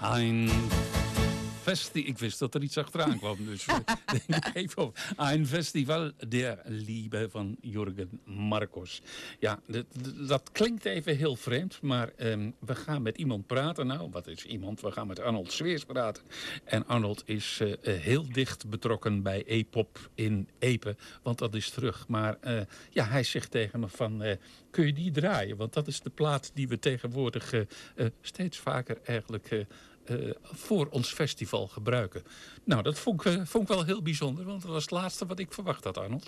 Ein ik wist dat er iets achteraan kwam, dus denk ik even op. Ein Festival der Liebe van Jürgen Marcos. Ja, dat klinkt even heel vreemd, maar we gaan met iemand praten. Nou, wat is iemand? We gaan met Arnold Zweers praten. En Arnold is heel dicht betrokken bij E-pop in Epe, want dat is terug. Maar ja, hij zegt tegen me van, kun je die draaien? Want dat is de plaat die we tegenwoordig steeds vaker eigenlijk voor ons festival gebruiken. Nou, dat vond ik wel heel bijzonder, want dat was het laatste wat ik verwacht had, Arnold.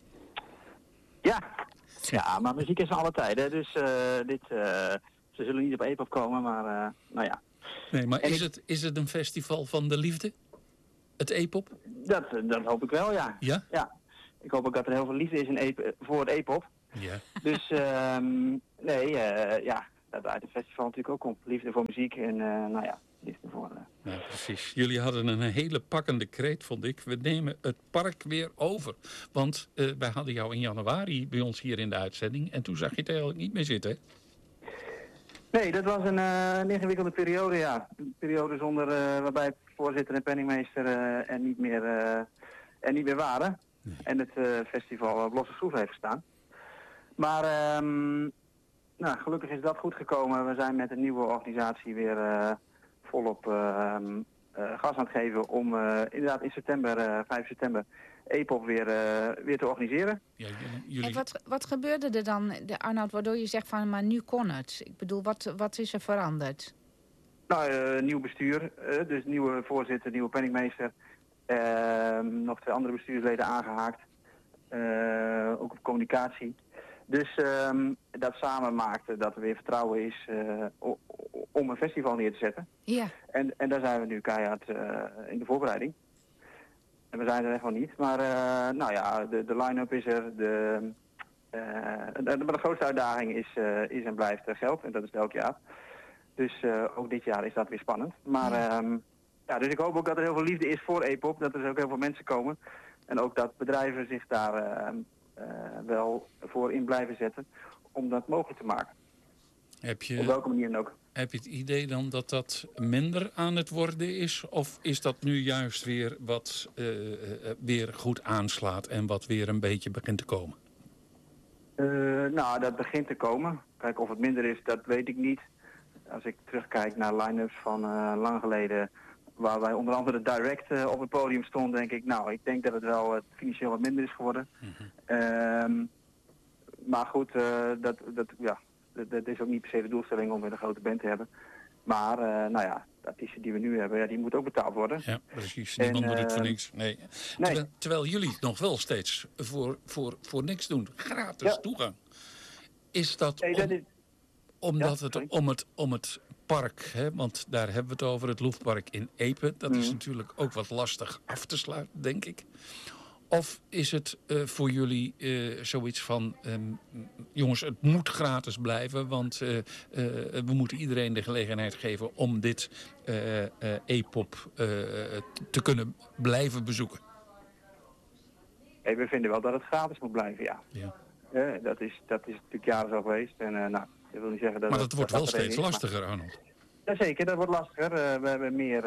Ja, maar muziek is alle tijden, dus ze zullen niet op E-pop komen, maar nou ja. Nee, maar is het een festival van de liefde? Het E-pop? Dat hoop ik wel, ja. Ja? Ja. Ik hoop ook dat er heel veel liefde is voor het E-pop. Ja. Dus dat uit het festival natuurlijk ook komt. Liefde voor muziek en nou ja, liefde voor... Ja, precies. Jullie hadden een hele pakkende kreet, vond ik. We nemen het park weer over. Want wij hadden jou in januari bij ons hier in de uitzending. En toen zag je het eigenlijk niet meer zitten, hè? Nee, dat was een ingewikkelde periode, ja. Een periode zonder waarbij voorzitter en penningmeester er niet meer waren. Nee. En het festival op losse schroef heeft gestaan. Maar nou, gelukkig is dat goed gekomen. We zijn met een nieuwe organisatie weer volop gas aan het geven om inderdaad in september, 5 september, E-pop weer te organiseren. Ja, jullie... En wat gebeurde er dan, Arnoud, waardoor je zegt van, maar nu kon het? Ik bedoel, wat is er veranderd? Nou, nieuw bestuur, dus nieuwe voorzitter, nieuwe penningmeester. Nog 2 andere bestuursleden aangehaakt. Ook op communicatie. Dus dat samen maakte dat er weer vertrouwen is om een festival neer te zetten. Ja. En daar zijn we nu keihard in de voorbereiding. En we zijn er echt nog niet. Maar nou ja, de line-up is er. Maar de grootste uitdaging is en blijft geld. En dat is elk jaar. Dus ook dit jaar is dat weer spannend. Maar ja, dus ik hoop ook dat er heel veel liefde is voor E-pop. Dat er dus ook heel veel mensen komen. En ook dat bedrijven zich daar wel voor in blijven zetten. Om dat mogelijk te maken. Op welke manier dan ook. Heb je het idee dan dat dat minder aan het worden is? Of is dat nu juist weer wat weer goed aanslaat en wat weer een beetje begint te komen? Nou, dat begint te komen. Kijk, of het minder is, dat weet ik niet. Als ik terugkijk naar line-ups van lang geleden, waar wij onder andere direct op het podium stonden, denk ik, nou, ik denk dat het wel financieel wat minder is geworden. Mm-hmm. Maar goed, dat is ook niet per se de doelstelling om weer een grote band te hebben. Maar, nou ja, de artiesten die we nu hebben, ja, die moeten ook betaald worden. Ja, precies. Niemand doet het voor niks. Nee. Terwijl jullie het nog wel steeds voor niks doen. Gratis toegang. Is dat omdat het om het park, hè, want daar hebben we het over, het Loefpark in Epe. Dat is natuurlijk ook wat lastig af te sluiten, denk ik. Of is het voor jullie zoiets van, jongens, het moet gratis blijven, want we moeten iedereen de gelegenheid geven om dit E-pop te kunnen blijven bezoeken? Hey, we vinden wel dat het gratis moet blijven, ja. Dat is natuurlijk jaren zo geweest. En, nou, dat wil niet zeggen dat maar dat wordt wel steeds lastiger, Arnold. Jazeker, dat wordt lastiger. We hebben meer...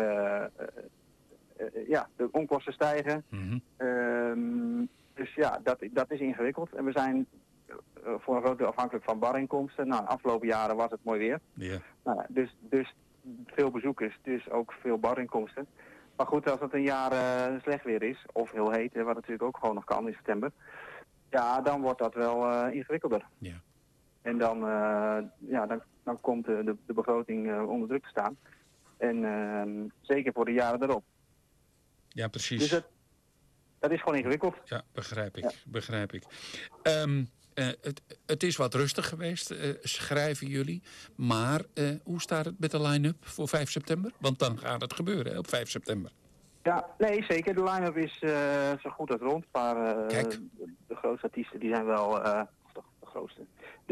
de onkosten stijgen. Mm-hmm. Dus ja, dat is ingewikkeld. En we zijn voor een groot deel afhankelijk van barinkomsten. Nou, de afgelopen jaren was het mooi weer. Yeah. Nou, dus veel bezoekers, dus ook veel barinkomsten. Maar goed, als het een jaar slecht weer is, of heel heet, wat natuurlijk ook gewoon nog kan in september. Ja, dan wordt dat wel ingewikkelder. Yeah. En dan komt de begroting onder druk te staan. En zeker voor de jaren erop. Ja, precies. Dus dat is gewoon ingewikkeld. Ja, begrijp ik. Het is wat rustig geweest, schrijven jullie. Maar hoe staat het met de line-up voor 5 september? Want dan gaat het gebeuren, hè, op 5 september. Ja, nee, zeker. De line-up is zo goed als rond. Maar Kijk. De grootste artiesten die zijn wel... toch de grootste.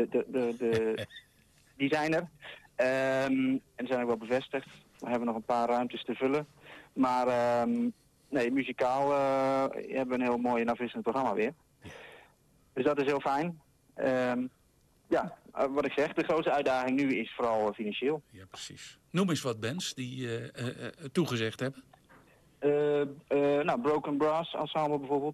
Die zijn er. En zijn ook wel bevestigd. We hebben nog een paar ruimtes te vullen. Maar nee, muzikaal hebben we een heel mooi en afwisselend programma weer. Dus dat is heel fijn. Ja, wat ik zeg, de grootste uitdaging nu is vooral financieel. Ja, precies. Noem eens wat bands die toegezegd hebben. Broken Brass Ensemble bijvoorbeeld.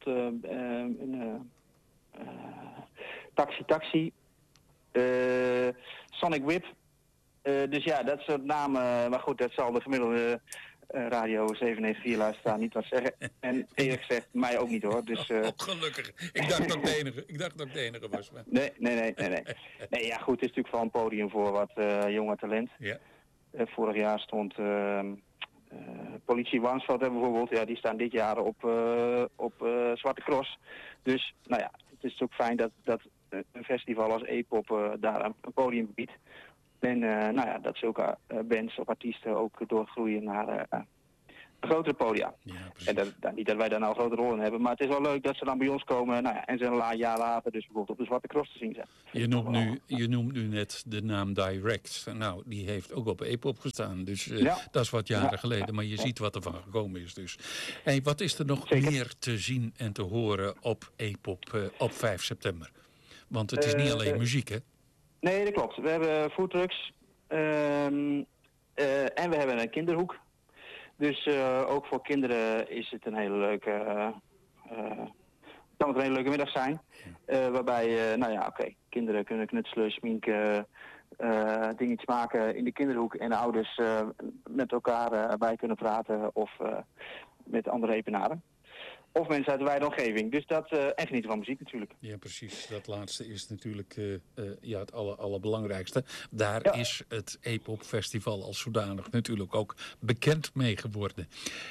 Taxi. Sonic Whip. Dus ja, dat soort namen. Maar goed, dat zal de gemiddelde Radio 794 luisteraar niet wat zeggen. En eerlijk gezegd, mij ook niet hoor. Dus, gelukkig. Ik dacht dat ik de enige was. Maar... Nee. Nee, ja goed, het is natuurlijk vooral een podium voor wat jonge talent. Ja. Vorig jaar stond Politie Warnsveld bijvoorbeeld. Ja, die staan dit jaar op Zwarte Cross. Dus, nou ja, het is ook fijn dat een festival als E-pop daar een podium biedt. En dat zulke bands of artiesten ook doorgroeien naar grotere podia. Ja, en niet dat wij daar nou een grote rol in hebben, maar het is wel leuk dat ze dan bij ons komen en ze een jaar later dus bijvoorbeeld op de Zwarte Cross te zien zijn. Je noemt nu net de naam Direct. Nou, die heeft ook op E-pop gestaan. Dus dat is wat jaren geleden. Maar je ziet wat er van gekomen is. Dus. Hey, wat is er nog meer te zien en te horen op E-pop op 5 september? Want het is niet alleen muziek, hè? Nee, dat klopt. We hebben foodtrucks en we hebben een kinderhoek. Dus ook voor kinderen is het een hele leuke, kan het een hele leuke middag zijn. Waarbij, kinderen kunnen knutselen, sminken, dingetjes maken in de kinderhoek. En de ouders met elkaar bij kunnen praten of met andere epenaren. Of mensen uit de wijde omgeving. Dus dat, en genieten van muziek natuurlijk. Ja, precies. Dat laatste is natuurlijk het allerbelangrijkste. Daar is het E-pop Festival als zodanig natuurlijk ook bekend mee geworden.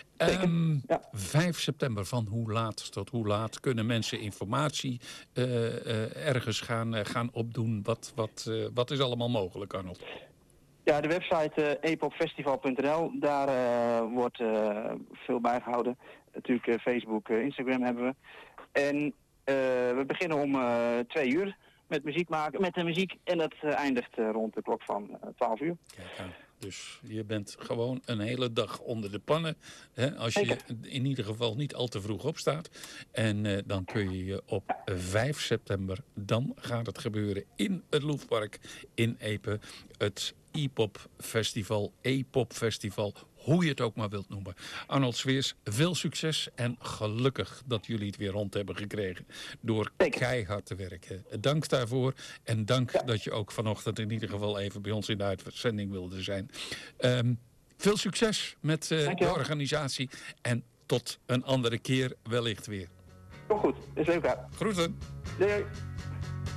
5 september, van hoe laat tot hoe laat kunnen mensen informatie ergens gaan opdoen? Wat is allemaal mogelijk, Arnold? Ja, de website epopfestival.nl, daar wordt veel bijgehouden. Natuurlijk Facebook, Instagram hebben we. En we beginnen om 2 uur met muziek maken, met de muziek. En dat eindigt rond de klok van 12 uur. Kijk, dus je bent gewoon een hele dag onder de pannen. Hè, als je in ieder geval niet al te vroeg opstaat. En dan kun je op 5 september, dan gaat het gebeuren in het Loefpark in Epe. Het E-pop festival, hoe je het ook maar wilt noemen. Arnold Sweers, veel succes en gelukkig dat jullie het weer rond hebben gekregen door keihard te werken. Dank daarvoor en dank dat je ook vanochtend in ieder geval even bij ons in de uitzending wilde zijn. Veel succes met de organisatie en tot een andere keer wellicht weer. Toch goed, is leuk hè. Groeten. Doei.